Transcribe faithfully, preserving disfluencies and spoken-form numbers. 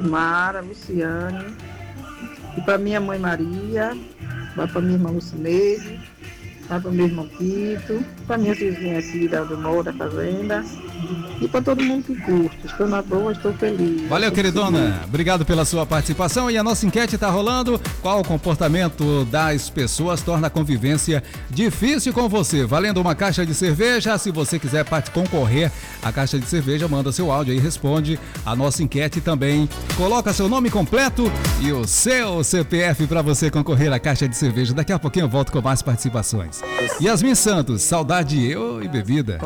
Mara, Luciane, e para minha mãe Maria, vai para minha irmã Lucineide, vai para meu irmão Tito, para minha vizinha aqui da do Moro, da Fazenda, e para todo mundo que curte. Estou na boa, estou feliz. Valeu, queridona. Obrigado pela sua participação. E a nossa enquete está rolando. Qual o comportamento das pessoas torna a convivência difícil com você? Valendo uma caixa de cerveja. Se você quiser concorrer à caixa de cerveja, manda seu áudio aí, responde a nossa enquete também. Coloca seu nome completo e o seu C P F para você concorrer à caixa de cerveja. Daqui a pouquinho eu volto com mais participações. Yasmin Santos, saudade eu e bebida.